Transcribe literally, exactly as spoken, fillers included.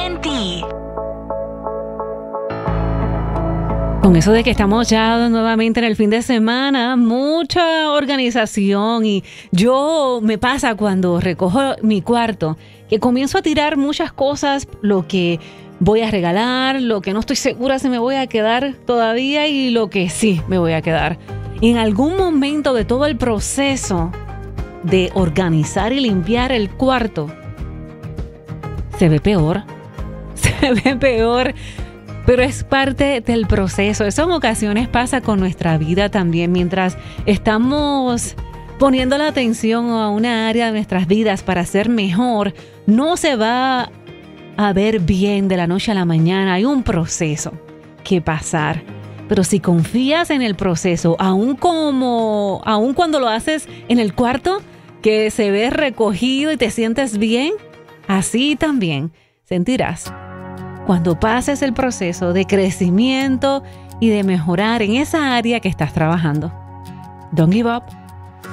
en ti. Con eso de que estamos ya nuevamente en el fin de semana, mucha organización, y yo me pasa cuando recojo mi cuarto que comienzo a tirar muchas cosas, lo que voy a regalar, lo que no estoy segura si me voy a quedar todavía y lo que sí me voy a quedar. En algún momento de todo el proceso de organizar y limpiar el cuarto, se ve peor, se ve peor. Pero es parte del proceso. Eso en ocasiones pasa con nuestra vida también. Mientras estamos poniendo la atención a una área de nuestras vidas para ser mejor, no se va a ver bien de la noche a la mañana. Hay un proceso que pasar. Pero si confías en el proceso, aun como, aun cuando lo haces en el cuarto, que se ve recogido y te sientes bien, así también sentirás cuando pases el proceso de crecimiento y de mejorar en esa área que estás trabajando. Don't give up.